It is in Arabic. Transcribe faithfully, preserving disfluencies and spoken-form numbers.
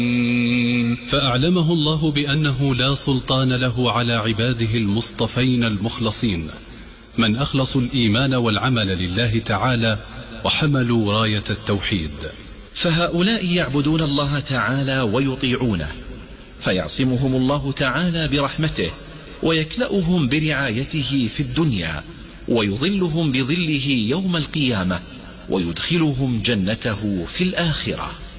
فأعلمه الله بأنه لا سلطان له على عباده المصطفين المخلصين من أخلصوا الإيمان والعمل لله تعالى وحملوا راية التوحيد. فهؤلاء يعبدون الله تعالى ويطيعونه، فيعصمهم الله تعالى برحمته ويكلأهم برعايته في الدنيا، ويظلهم بظله يوم القيامة، ويدخلهم جنته في الآخرة.